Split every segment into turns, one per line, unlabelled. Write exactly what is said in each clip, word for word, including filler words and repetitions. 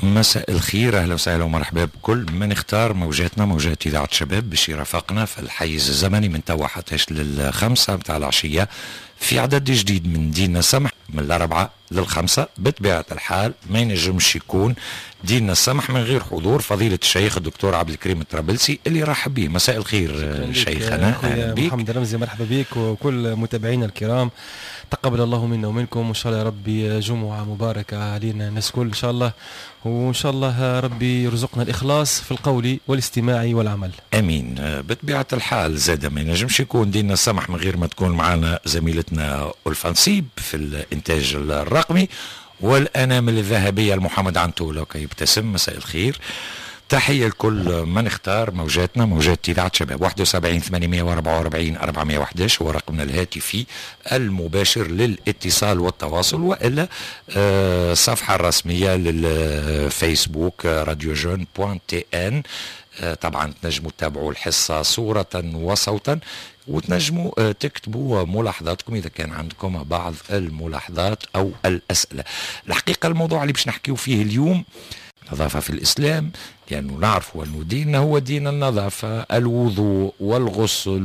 مساء الخير، اهلا وسهلا ومرحبا بكل من اختار موجاتنا موجات اذاعه شباب باش يرافقنا في الحيز الزمني من توا حتى للخمسه متاع العشيه في عدد جديد من ديننا السمح من الاربعه للخمسه. بطبيعه الحال ما ينجمش يكون ديننا السمح من غير حضور فضيله الشيخ الدكتور عبد الكريم الطرابلسي اللي رحب به. مساء الخير شيخنا،
اهلا بك. محمد رمزي مرحبا بك وكل متابعينا الكرام، تقبل الله منا ومنكم، وان شاء الله يا ربي جمعه مباركه علينا الناس كل ان شاء الله، وان شاء الله ربي يرزقنا الاخلاص في القول والاستماع والعمل.
امين. بطبيعه الحال زاد ما ينجمش يكون ديننا السمح من غير ما تكون معنا زميلتنا الفنسيب في الانتاج الرقمي، والانامل الذهبيه المحمد عنتوله كي يبتسم. مساء الخير، تحية لكل من اختار موجاتنا موجات إذاعة شباب. واحد وسبعين ثمانمائة وأربعة وأربعين أربعمائة وأحد عشر هو رقمنا الهاتفي المباشر للاتصال والتواصل، وإلا آه الصفحة الرسمية للفيسبوك راديو جون بوان تي ان. آه طبعا تنجموا تتابعوا الحصة صورة وصوتا، وتنجموا آه تكتبوا ملاحظاتكم إذا كان عندكم بعض الملاحظات أو الأسئلة. الحقيقة الموضوع اللي باش نحكيو فيه اليوم نظافة في الإسلام، لأنه نعرف أنه ديننا هو دين النظافة، الوضوء والغسل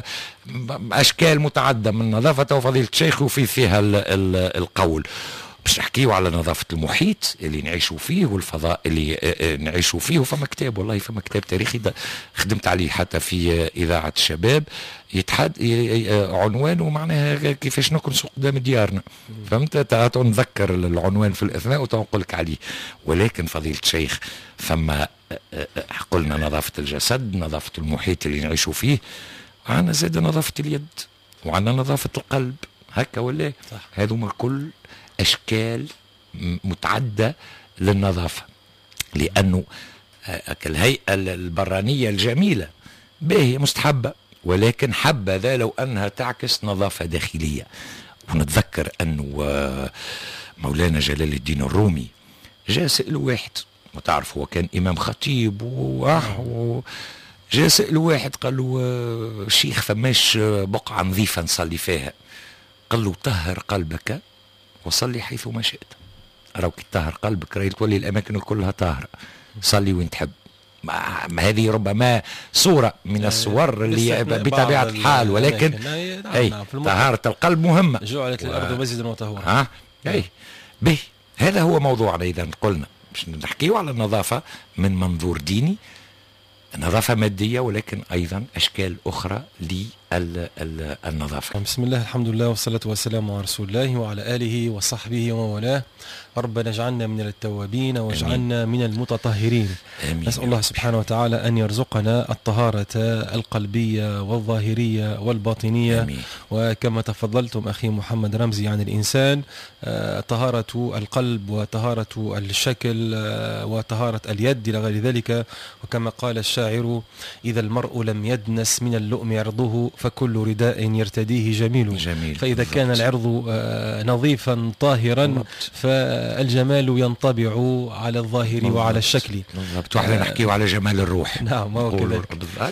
وأشكال متعددة من النظافة، وفضيلة الشيخ وفي فيها ال ال القول. باش نحكيو على نظافة المحيط اللي نعيشوا فيه والفضاء اللي نعيشوا فيه. وفما كتاب، والله فما كتاب تاريخي خدمت عليه حتى في إذاعة الشباب، يتحد عنوانه معناها كيفاش نكنسوا قدام ديارنا. فهمت؟ تعالوا نذكر العنوان في الأثناء وتنقل لك عليه. ولكن فضيلة الشيخ فما قلنا نظافة الجسد، نظافة المحيط اللي نعيشوا فيه، وعنا زاد نظافة اليد، وعنا نظافة القلب، هكا ولا؟ هذوما الكل أشكال متعددة للنظافة، لأنه الهيئة البرانية الجميلة باهية مستحبة، ولكن حبذا لو أنها تعكس نظافة داخلية. ونتذكر أنه مولانا جلال الدين الرومي جاء سأل واحد، وتعرف هو كان إمام خطيب و جاء سأل واحد قال له شيخ فماش بقعة نظيفة نصلي فيها؟ قال له طهر قلبك وصلي حيث ما شئت. راك تطهر قلبك راهي تولي الأماكن كلها طاهرة، صلي وين تحب. ما هذه ربما صورة من الصور اللي بطبيعة الحال، ولكن أي طهارة القلب مهمة.
جعلت و... الأرض مسجدا وطهورا.
ها أي به. هذا هو موضوعنا. إذا قلنا باش نحكيو على النظافة من منظور ديني، نظافة مادية، ولكن أيضا أشكال أخرى للنظافة.
بسم الله، الحمد لله والصلاة والسلام على رسول الله وعلى آله وصحبه وموالاه. ربنا اجعلنا من التوابين واجعلنا من المتطهرين. آمين. نسأل الله سبحانه وتعالى أن يرزقنا الطهارة القلبية والظاهرية والباطنية. آمين. وكما تفضلتم أخي محمد رمزي عن الإنسان، طهارة القلب وطهارة الشكل وطهارة اليد إلى غير ذلك. وكما قال الشاعر: إذا المرء لم يدنس من اللؤم عرضه فكل رداء يرتديه جميل.
جميل.
فإذا كان العرض نظيفا طاهرا فالجمال ينطبع على الظاهر بالضبط. وعلى الشكل.
بالضبط. واحنا نحكيه على جمال الروح.
نعم، ما هو كذلك.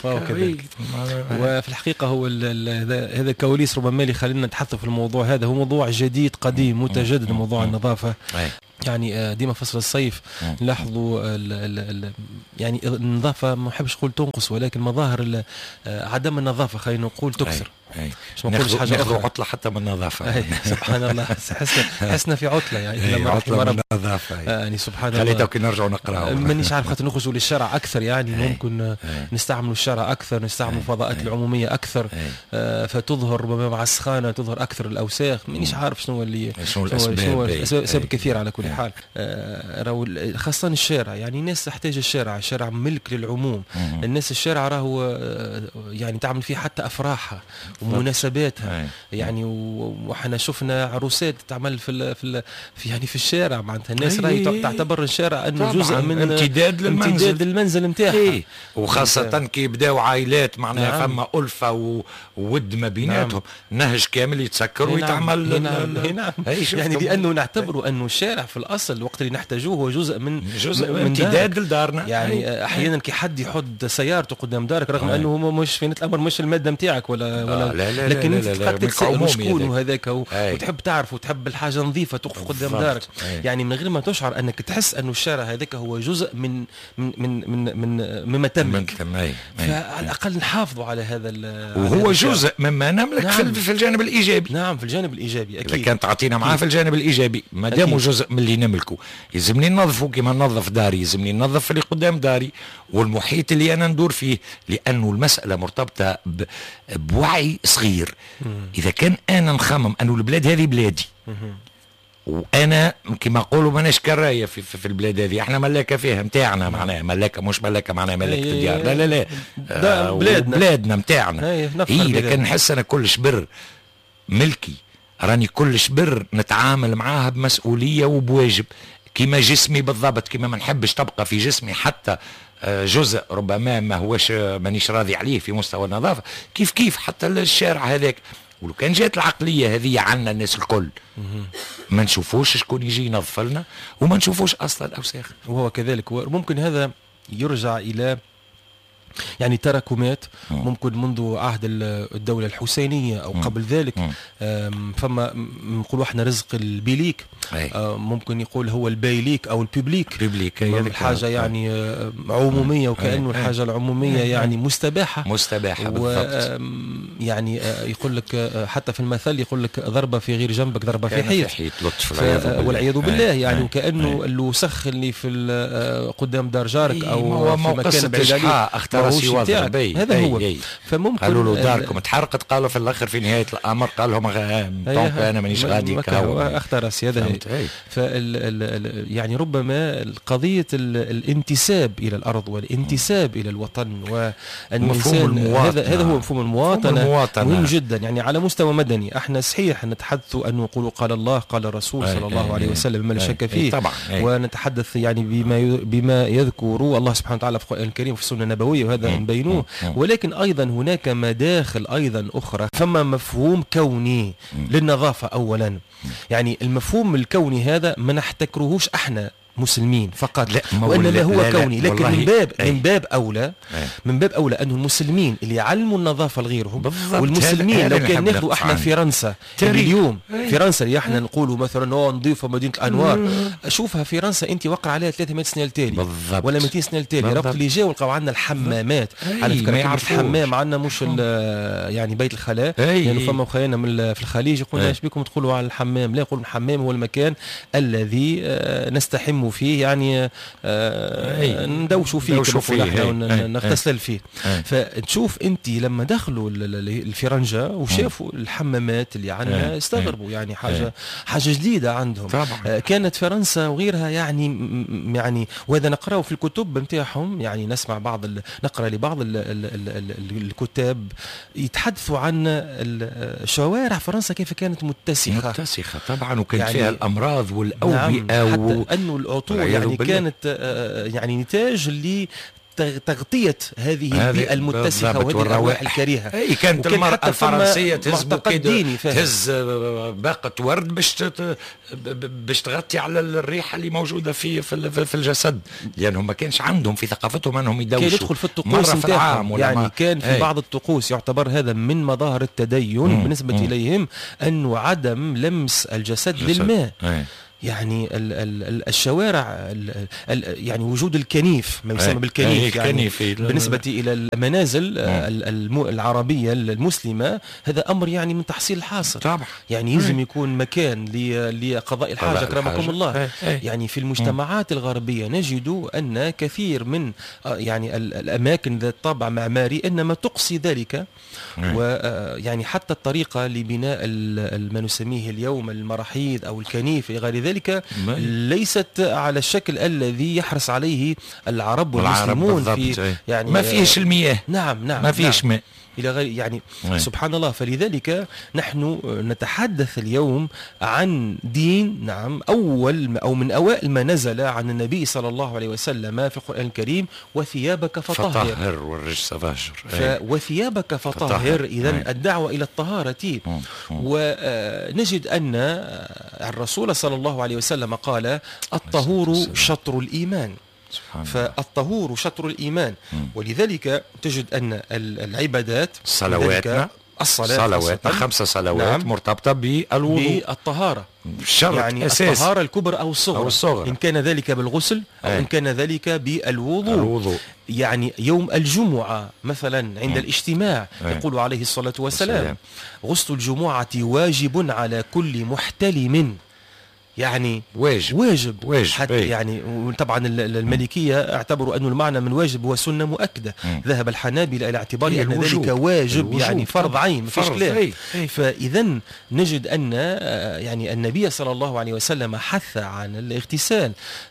وفي الحقيقة هو هذا كواليس ربما اللي خلينا نتحدث في الموضوع هذا. هو موضوع جديد قديم متجدد، موضوع النظافة. يعني ديما فصل الصيف نلاحظوا ال ال ال يعني النظافة، ما نحبش نقول تنقص، ولكن مظاهر عدم النظافة خلينا نقول تكثر.
مش نقولش حاجة أخرى. عطلة حتى من النظافة.
سبحان الله، حسنا حسنا في عطلة يعني
لما عطلة من النظافة.
يعني سبحان الله.
خليتها كي نرجعوا نقرأ.
مانيش عارف خاطر نخرجوا للشارع أكثر، يعني ممكن نستعملوا الشارع أكثر، نستعملوا الفضاءات العمومية أكثر، فتظهر ربما مع السخانة تظهر أكثر الأوساخ. مانيش عارف شنو اللي
شنو الأسباب.
أسباب كثيرة على كل حال. راهو خاصة الشارع، يعني الناس تحتاج الشارع، الشارع ملك للعموم. الناس الشارع راهو يعني تعمل فيه حتى أفراحها ومناسباتها. يعني وحنا شفنا عروسات تعمل في ال في, ال في يعني في الشارع، معناتها الناس راهي تعتبر الشارع انه جزء من
امتداد للمنزل،
امتداد للمنزل نتاعها.
وخاصة كي يبداو عائلات معناها نعم. فما ألفة وود ما بيناتهم. نعم. نهج كامل يتسكر ويتعمل.
نعم. نعم. يعني لأنه نعتبروا أنه الشارع في الأصل وقت اللي نحتاجوه هو جزء من
جزء من امتداد لدارنا.
يعني أحيانا كي حد يحط سيارته قدام دارك رغم أنه مش في الأمر مش المادة نتاعك ولا ولا لا, لا, لا لكن لا لا لا تقعد تتساءل شكون هذاك وتحب تعرف وتحب الحاجه نظيفه توقف قدام دارك. يعني من غير ما تشعر انك تحس انه الشارع هذاك هو جزء من من من من من مما تملك. فعلى الاقل نحافظوا على هذا
وهو جزء مما نملك. نعم. في الجانب الايجابي.
نعم في الجانب الايجابي اكيد.
اذا كانت تعطينا معاه في الجانب الايجابي ما دام جزء من اللي نملكه. يلزمني ننظفه كما ننظف داري، يلزمني ننظف اللي قدام داري والمحيط اللي انا ندور فيه، لانه المساله مرتبطه بوعي صغير. اذا كان انا نخمم انه البلاد هذه بلادي وانا كما نقولوا ماناش كرايه في, في, في البلاد هذه، احنا ملاكه فيها نتاعنا، معناها ملاكه مش ملاكه معناها ملاكه الديار، لا لا لا
آه بلادنا
بلادنا نتاعنا. اي لكن نحس انا كل شبر ملكي، راني كل شبر نتعامل معاها بمسؤوليه وبواجب كما جسمي بالضبط، كما ما نحبش تبقى في جسمي حتى جزء ربما ما هوش مانيش راضي عليه في مستوى النظافه، كيف كيف حتى الشارع هذاك. ولو كان جات العقليه هذه عنا الناس الكل ما نشوفوش شكون يجي ينظف لنا وما نشوفوش اصلا الاوساخ.
وهو كذلك. وممكن هذا يرجع الى يعني تراكمات ممكن منذ عهد الدولة الحسينية أو قبل ذلك. فما نقولوا احنا رزق البيليك، ممكن يقول هو البايليك أو البيبليك، الحاجة يعني عمومية، وكأنه الحاجة العمومية يعني مستباحة
مستباحة بالضبط.
يعني يقول لك حتى في المثل يقول لك ضربة في غير جنبك ضربة في حيط والعياذ بالله. يعني وكأنه الوسخ اللي في قدام دار جارك أو في مكان بعيد عليه هذا هو.
فممكن قالوا له داركم تحرقت، قالوا في الاخر في نهايه الامر قال لهم طونك انا مانيش غادي
اخترس هذا. يعني ربما قضيه الانتساب الى الارض والانتساب الى الوطن والانسان، هذا هذا هو مفهوم المواطنه مهم جدا. يعني على مستوى مدني احنا صحيح نتحدث ان نقول قال الله قال الرسول صلى الله عليه وسلم ما لا شك فيه طبعا، ونتحدث يعني بما بما يذكر الله سبحانه وتعالى في القرآن الكريم وفي السنه النبويه، وهذا نبينوه. ولكن ايضا هناك مداخل ايضا اخرى. فما مفهوم كوني للنظافه اولا. يعني المفهوم الكوني هذا ما نحتكرهوش احنا مسلمين فقط، وانما هو لا كوني. لا لكن من باب من باب اولى من باب اولى انه المسلمين اللي يعلموا النظافه لغيرهم، والمسلمين لو كان ناخذوا احنا فرنسا اليوم، فرنسا اللي احنا نقولوا مثلا هو نظيفه مدينه الانوار، شوفها فرنسا انت وقع عليها ثلاثمائة سنه التالي ولا مئتين سنه التالي، ربط اللي جاوا لقاو عندنا الحمامات. على فكره كلمه الحمام عندنا مش يعني بيت الخلاء، لانه يعني فما خيانا من في الخليج يقولوا ايش بكم تقولوا على الحمام؟ لا، يقولوا الحمام هو المكان الذي نستحم فيه، يعني آه ندوشوا فيه كما نحن نغتسل فيه. أي. فتشوف انت لما دخلوا الفرنجة وشافوا أي. الحمامات اللي عندنا استغربوا، يعني حاجة أي. حاجة جديدة عندهم طبعا. آه كانت فرنسا وغيرها يعني يعني وهذا نقرأه في الكتب نتاعهم، يعني نسمع بعض نقرأ لبعض ال ال ال ال الكتاب يتحدثوا عن شوارع فرنسا كيف كانت متسخة
متسخة طبعا، وكان يعني فيها الأمراض والأوبئة.
نعم. حتى أنه العطور يعني كانت يعني نتاج ل تغطية هذه البيئة المتسخة وهذه الروائح الكريهة.
اي كانت المرأة الفرنسية تهز تهز باقة ورد باش باش تغطي على الريحة اللي موجودة في في الجسد، لأنهم يعني ما كانش عندهم في ثقافتهم أنهم يدوشوا.
كان يدخل في الطقوس نتاعهم، يعني كان في بعض الطقوس يعتبر هذا من مظاهر التدين مم. بالنسبة مم. إليهم أنه عدم لمس الجسد جسد. للماء. أي. يعني ال ال الشوارع ال ال يعني وجود الكنيف ما يسمى بالكنيف، يعني بالنسبة إلى المنازل العربية المسلمة هذا أمر يعني من تحصيل الحاصل طبعا. يعني يلزم يكون مكان لقضاء الحاجة أكرمكم الله. يعني في المجتمعات الغربية نجد أن كثير من يعني الأماكن ذات طابع معماري إنما تقصي ذلك، ويعني حتى الطريقة لبناء ما نسميه اليوم المراحيض أو الكنيف غير ذلك ليست على الشكل الذي يحرص عليه العرب والمسلمون في يعني
ما فيش المياه.
نعم نعم
ما فيش ماء
إلى غير يعني مي. سبحان الله. فلذلك نحن نتحدث اليوم عن دين نعم أول أو من أوائل ما نزل عن النبي صلى الله عليه وسلم في القرآن الكريم: وثيابك فطهر
فطهر والرجس فاهجر.
وثيابك فطهر. إذن الدعوة إلى الطهارة. ونجد أن الرسول صلى الله عليه وسلم قال: الطهور شطر الإيمان. فالطهور شطر الإيمان. ولذلك تجد أن العبادات
صلواتنا
الصلاة
صلوات خمس صلوات نعم. مرتبطة بالوضوء
بالطهارة،
شرط
يعني
أساس.
الطهارة الكبرى أو الصغرى. أو الصغرى إن كان ذلك بالغسل أو أي. إن كان ذلك بالوضوء. الوضوء. يعني يوم الجمعة مثلا عند م. الاجتماع أي. يقول عليه الصلاة والسلام السلام. غسل الجمعة واجب على كل محتلم، يعني
واجب
واجب,
واجب.
حتى يعني طبعا المالكية اعتبروا أن المعنى من واجب هو سنة مؤكدة. م. ذهب الحنابلة إلى اعتبار أن ذلك واجب الوجوب. يعني فرض عين ما فيش كلام. فإذا نجد أن يعني النبي صلى الله عليه وسلم حث عن الاغتسال،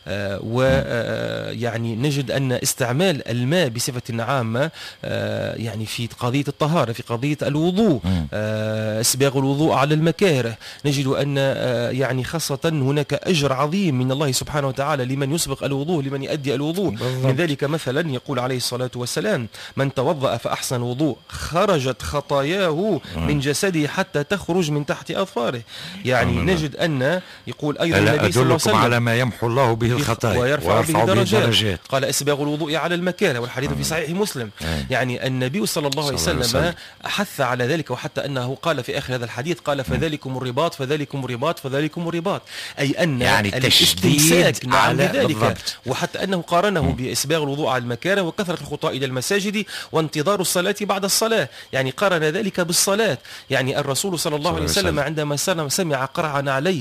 ويعني نجد أن استعمال الماء بصفة عامة يعني في قضية الطهارة، في قضية الوضوء، اسباغ الوضوء على المكاره، نجد أن يعني خاصة هناك أجر عظيم من الله سبحانه وتعالى لمن يسبق الوضوء، لمن يؤدي الوضوء. من ذلك مثلا يقول عليه الصلاة والسلام من توضأ فأحسن وضوء خرجت خطاياه من جسده حتى تخرج من تحت أظفاره. يعني نجد أن يقول أيضا النبي صلى الله عليه وسلم
على ما يمحو الله به الخطايا
ويرفع به درجات. قال إسباغ الوضوء على المكانة، والحديث في صحيح مسلم. يعني النبي صلى الله عليه وسلم حث على ذلك، وحتى أنه قال في آخر هذا الحديث قال فذلكم الرباط فذلكم الرباط فذلكم الرباط، أي أن
يعني التشديد
على ذلك. وحتى أنه قارنه م. بإسباغ الوضوء على المكاره وكثرة الخطاء إلى المساجد وانتظار الصلاة بعد الصلاة، يعني قارن ذلك بالصلاة. يعني الرسول صلى الله عليه وسلم عندما سمع قرعا عليه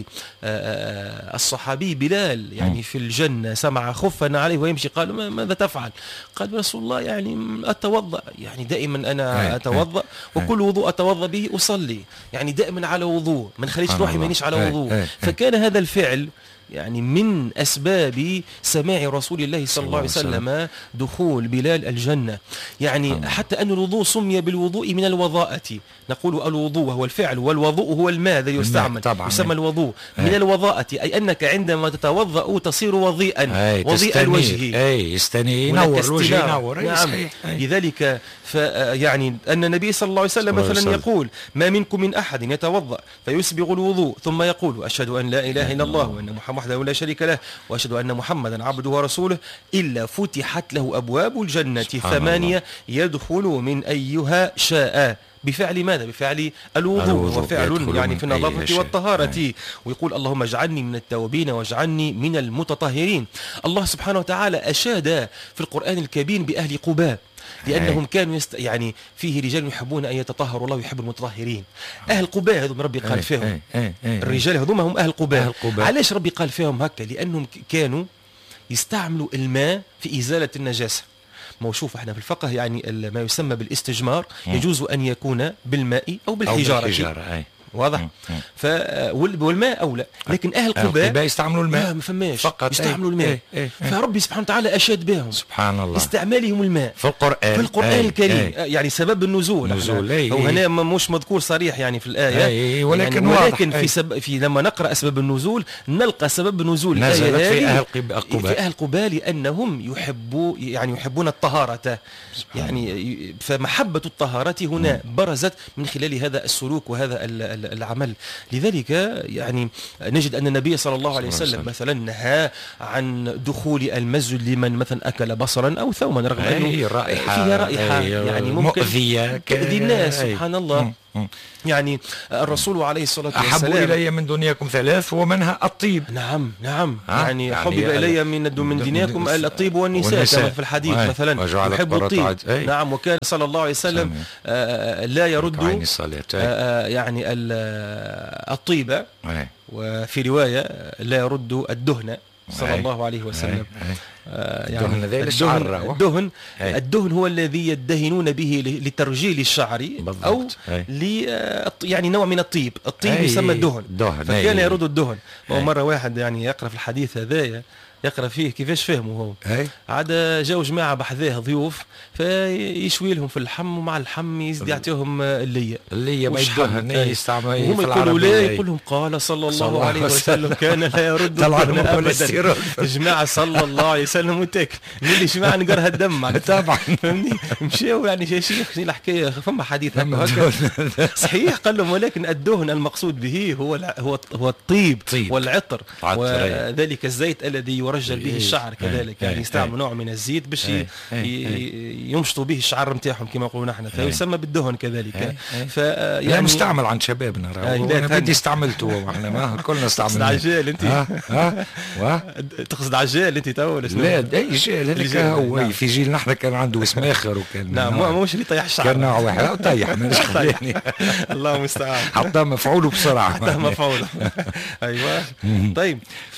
الصحابي بلال يعني م. في الجنة، سمع خفا عليه ويمشي، قال ماذا تفعل؟ قال رسول الله يعني أتوضأ، يعني دائما أنا أتوضأ وكل وضوء أتوضأ به أصلي، يعني دائما على وضوء، من خليش روحي مانيش على وضوء. فكان هذا الفعل يعني من أسباب سماع رسول الله صلى الله عليه وسلم دخول بلال الجنة. يعني حتى أن الوضوء سمي بالوضوء من الوضاءة، نقول الوضوء وهو الفعل والوضوء هو الماء الذي يستعمل، يسمى الوضوء من الوضاءة، أي أنك عندما تتوضأ تصير وضيئا، وضيء الوجه،
أي يستني ينور الوجه ينور.
نعم. لذلك يعني أن النبي صلى الله عليه وسلم مثلا يقول ما منكم من أحد يتوضأ فيسبغ الوضوء ثم يقول أشهد أن لا إله إلا الله وأن محمد وحده لا شريك له وأشهد أن محمدا عبده ورسوله إلا فتحت له أبواب الجنة ثمانية يدخل من أيها شاء. بفعل ماذا؟ بفعل الوضوء، وفعل يعني في النظافة والطهارة. ويقول اللهم اجعلني من التوابين واجعلني من المتطهرين. الله سبحانه وتعالى أشاد في القرآن الكريم بأهل قباء لأنهم كانوا يست... يعني فيه رجال يحبون أن يتطهروا، والله يحب المتطهرين. أهل قباء هذوم ربي قال فيهم الرجال هذوم هم أهل قباء. علاش ربي قال فيهم هكا؟ لأنهم كانوا يستعملوا الماء في إزالة النجاسة. ما شوف احنا في الفقه يعني ما يسمى بالاستجمار يجوز أن يكون بالماء أو بالحجارة, أو بالحجارة. واضح. ف والماء اولى، لكن اهل قباء
يستعملوا الماء
ما فماش فقط يستعملوا الماء. ايه ايه ايه فربي سبحانه وتعالى اشاد بهم
سبحان الله
استعمالهم الماء
في القران
في القران ايه الكريم. ايه يعني سبب النزول
نزول ايه
هو هنا مش مذكور صريح يعني في الايه
ايه ولكن
يعني ولكن في سب في لما نقرا اسباب النزول نلقى سبب النزول
نزلت في اهل قباء
في اهل قباء لانهم يحبوا يعني يحبون الطهاره، يعني فمحبه الطهاره هنا برزت من خلال هذا السلوك وهذا العمل. لذلك يعني نجد أن النبي صلى الله عليه وسلم مثلا نهى عن دخول المسجد لمن مثلا أكل بصرا أو ثوما، رغم أنه
رائحة
فيها رائحة يعني ممكن
مؤذية
تؤذي الناس. سبحان الله. يعني الرسول عليه الصلاة والسلام
أحب إلي من دنياكم ثلاث ومنها الطيب.
نعم نعم يعني, يعني حبب إلي من من دنياكم الطيب والنساء كما في الحديث مثلا يحب الطيب. نعم. وكان صلى الله عليه وسلم آه لا يرد آه يعني الطيبة، وفي رواية لا يرد الدهن صلى الله عليه وسلم.
آه يعني الدهن
الدهن, الدهن, الدهن هو الذي يدهنون به لترجيل الشعر أو ل يعني نوع من الطيب. الطيب يسمى الدهن، فكان يرد الدهن. ومرة واحد يعني يقرأ في الحديث هذايا يقرأ فيه كيفاش فهمه هو. عاد جاو جماعة بحذاه ضيوف فيشوي لهم في اللحم، ومع اللحم يزيد يعطيهم اللية
اللية ما يدهن يستعمل
هم يقولوا لا، يقول لهم قال صلى الله عليه وسلم كان لا يرد الدهن أبدا. جماعة صلى الله عليه وسلم وتاك اللي جماعة نقرها الدم
طبعا
فهمني. مشاو يعني يا شيخ الحكاية فما حديث هكا صحيح. قال لهم ولكن الدهن المقصود به هو هو هو الطيب والعطر، وذلك الزيت الذي يرجل به الشعر كذلك، يعني يستعملوا نوع من الزيت باش يمشطوا به الشعر نتاعهم كما نقولوا نحن، فيسمى بالدهن كذلك.
ف يعني مستعمل عند شبابنا، انا بدي استعملته واحنا ما كلنا استعملنا.
عجال انت
ها ها
تقصد عجال انت تو ولا شنو؟
لا اي جيل هذاك هو. نعم. في جيلنا احنا كان عنده اسم اخر وكان
نعم مش اللي طيح الشعر،
كان نوع واحد طيح يعني
الله المستعان،
حتى مفعوله بسرعه
حتى مفعوله. ايوه. طيب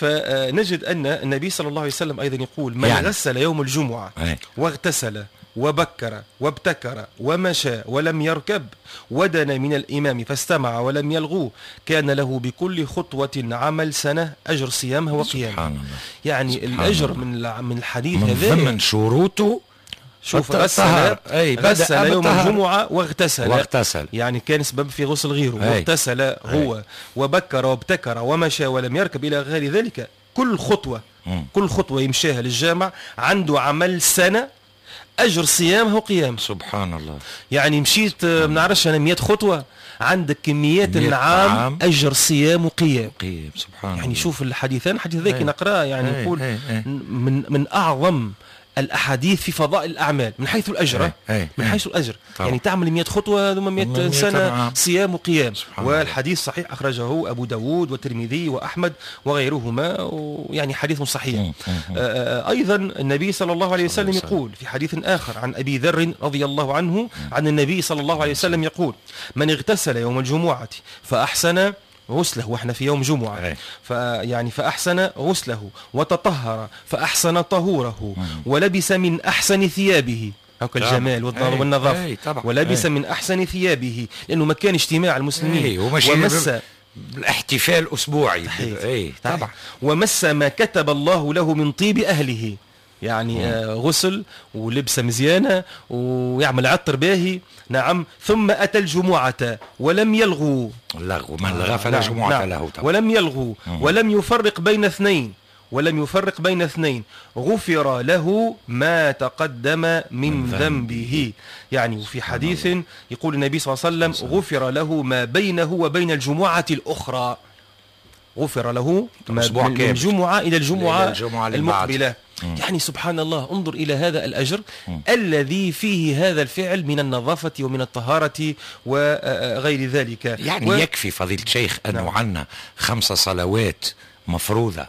فنجد ان النبي صلى الله عليه وسلم ايضا يقول من يعني. غسل يوم الجمعه واغتسل وبكر وابتكر ومشى ولم يركب ودنا من الإمام فاستمع ولم يلغو كان له بكل خطوة عمل سنة أجر صيامها وقيامها. سبحان الله. يعني سبحان الأجر الله. من من الحديث هذا
من ضمن شروطه.
شوف غسل غسل يوم الجمعة واغتسل
واغتسل
يعني كان سبب في غسل غيره، واغتسل هو وبكر وابتكر ومشى ولم يركب إلى غير ذلك. كل خطوة م. كل خطوة يمشيها للجامع عنده عمل سنة أجر صيامه وقيام.
سبحان الله.
يعني مشيت ما نعرفش أنا مئة خطوة عندك كميات النعام عام. أجر صيام وقيام.
قيام. سبحان
يعني
الله.
شوف الحديثان حديث ذاك نقرأ يعني نقول من من أعظم الأحاديث في فضائل الأعمال من حيث الأجر، من حيث الأجر طبعا. يعني تعمل مئة خطوة ثم مئة سنة صيام وقيام. والحديث صحيح أخرجه أبو داود والترمذي وأحمد وغيرهما، ويعني حديث صحيح. أيضا النبي صلى الله عليه وسلم يقول في حديث آخر عن أبي ذر رضي الله عنه عن النبي صلى الله عليه وسلم يقول من اغتسل يوم الجمعة فأحسن غسله، واحنا في يوم جمعة، فيعني فأحسن غسله وتطهر فأحسن طهوره ولبس من أحسن ثيابه، هكا الجمال والنظافة، ولبس من أحسن ثيابه لأنه مكان اجتماع المسلمين، ومس
الاحتفال أسبوعي
طبعا، ومس ما كتب الله له من طيب أهله، يعني آه غسل ولبسه مزيانة ويعمل عطر باهي. نعم. ثم أتى الجمعة ولم يلغو،
اللغو من لغى فلا نعم جمعة نعم له طبعا.
ولم يلغو مم. ولم يفرق بين اثنين ولم يفرق بين اثنين غفر له ما تقدم من, من ذنبه. يعني في حديث يقول النبي صلى الله عليه وسلم غفر له ما بينه وبين الجمعة الأخرى، غفر له ما من الجمعة إلى الجمعة, إلى الجمعة المقبلة. مم. يعني سبحان الله، انظر إلى هذا الأجر مم. الذي فيه هذا الفعل من النظافة ومن الطهارة وغير ذلك.
يعني و... يكفي فضيلة الشيخ أنه نعم. عنا خمسة صلوات مفروضة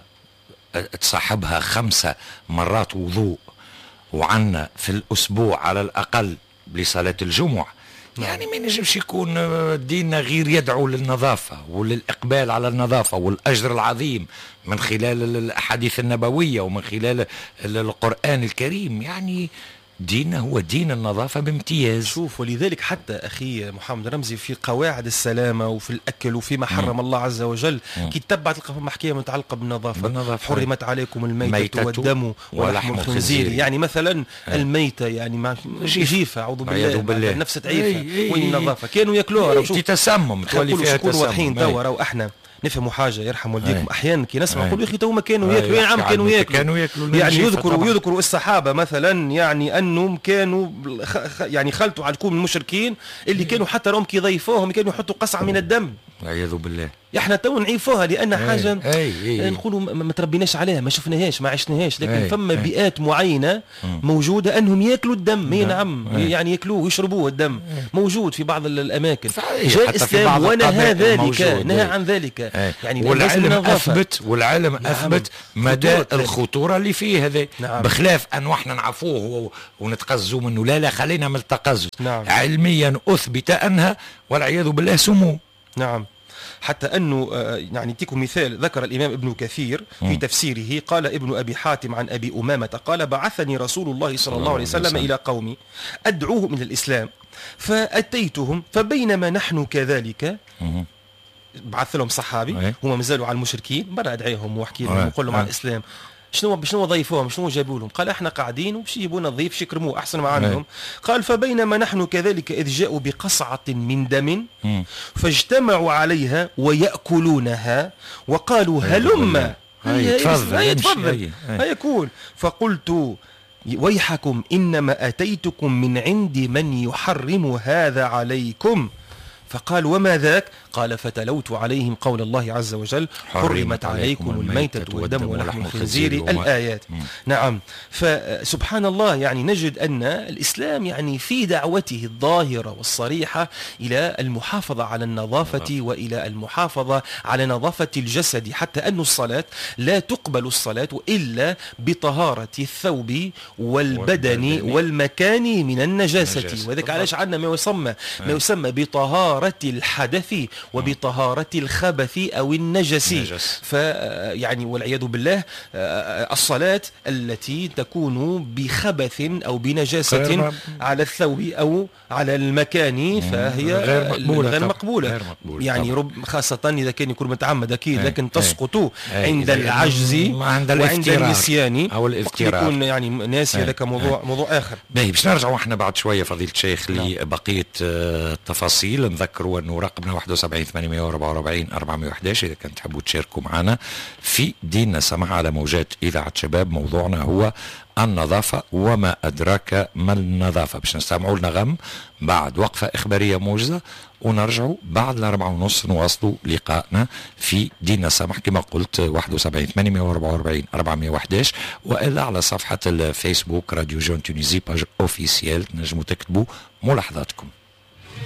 تصاحبها خمسة مرات وضوء، وعنا في الأسبوع على الأقل لصلاة الجمعة. يعني ما نجمش يكون ديننا غير يدعو للنظافة وللإقبال على النظافة والأجر العظيم من خلال الأحاديث النبوية ومن خلال القرآن الكريم. يعني ديننا هو دين النظافة بامتياز.
شوف، ولذلك حتى أخي محمد رمزي في قواعد السلامة وفي الأكل وفيما حرم مم. الله عز وجل مم. كي تتبع تلقى فما حكاية متعلقة بالنظافة. بالنظافة. حرمت عليكم الميتة والدم ولحم الخنزير. يعني مثلا هي. الميتة يعني مع جيفة أعوذ بالله, بالله. نفس تعيفة وين النظافة كانوا ياكلوها.
تتسمم تولي فيها تسمم.
واضحين توا راهو احنا نفهموا حاجه يرحم والديكم. احيانا كي نسمع نقول يا اخي تو ما كانوا ياكلوا، يا عم كانوا ياكلوا, كانوا ياكلوا يعني يذكروا يذكروا الصحابه مثلا يعني انهم كانوا يعني خلطوا على الكوم المشركين اللي كانوا حتى راهم كي يضيفوهم كانوا يحطوا قصعه من الدم
والعياذ بالله.
احنا تو نعيفوها لان
أي
حاجه
أي أي
نقولوا ما تربيناش عليها، ما شفناهاش، ما عشناهاش، لكن أي فما أي بيئات معينه موجوده انهم ياكلوا الدم. اي نعم أي يعني ياكلوه ويشربوه الدم أي موجود في بعض الاماكن. جاء الاسلام ونهى ذلك، نهى عن ذلك. أي يعني
والعلم اثبت والعلم نعم اثبت مدى الخطوره اللي فيه هذا. نعم. بخلاف انه احنا نعفوه ونتقزوا منه، لا لا خلينا من التقزز. نعم. علميا اثبت انها والعياذ بالله سموم.
نعم. حتى أنه يعني تيكم مثال ذكر الإمام ابن كثير في تفسيره، قال ابن أبي حاتم عن أبي أمامة قال بعثني رسول الله صلى الله عليه وسلم إلى قومي أدعوهم إلى الإسلام فأتيتهم فبينما نحن كذلك بعث لهم صحابي هم مازالوا على المشركين برا أدعيهم وأحكي لهم وأقول لهم على الإسلام. شنو شنو ضيفوهم شنو جابوا لهم؟ قال احنا قاعدين وباش يجيبونا ضيف يكرموه احسن ما عندهم. قال فبينما نحن كذلك اذ جاءوا بقصعه من دم فاجتمعوا عليها وياكلونها وقالوا هلم
هيا تفضل
هيا يقول فقلت ويحكم انما اتيتكم من عند من يحرم هذا عليكم. فقال وما ذاك؟ قال فتلوت عليهم قول الله عز وجل حرمت عليكم الميتة والدم ولحم الخنزير الآيات. نعم. فسبحان الله يعني نجد أن الإسلام يعني في دعوته الظاهرة والصريحة إلى المحافظة على النظافة وإلى المحافظة على نظافة الجسد، حتى أن الصلاة لا تقبل الصلاة إلا بطهارة الثوب والبدن والمكان من النجاسة. وذلك علاش عندنا ما يسمى ما يسمى بطهارة الحدث وبطهارة الخبث أو النجس. فيعني والعياذ بالله الصلاة التي تكون بخبث أو بنجاسة على الثوب أو على المكان فهي
غير مقبولة,
غير مقبولة.
غير مقبولة
يعني رب خاصة إذا كان يكون متعمد أكيد، لكن تسقط عند العجز
وعند
النسيان
أو الافتراء،
يكون يعني ناسي. هذا موضوع موضوع آخر.
باش نرجع احنا بعد شوية فضيلة الشيخ لبقية التفاصيل. نذكروا أنه رقمنا واحد وسبعين ثمانمائة وأربعة وأربعين أربعمائة وأحد عشر إذا كنت تحبوا تشاركوا معنا في ديننا سماح على موجات إذاعة شباب. موضوعنا هو النظافة وما أدراك ما النظافة. باش نستمعوا لنا غم بعد وقفة إخبارية موجزة ونرجعوا بعد الأربعة ونص نواصلوا لقائنا في ديننا سمح كما قلت واحد وسبعين ثمانمائة وأربعة وأربعين أربعمائة وأحد عشر، وإلا على صفحة الفيسبوك راديو جون تونيزي باج أوفيسيال تنجموا تكتبوا ملاحظاتكم.